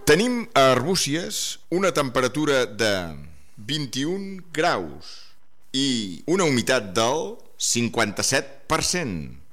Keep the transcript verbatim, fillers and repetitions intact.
Tenim a Arbúcies una temperatura de vint-i-un graus i una humitat del cinquanta-set per cent.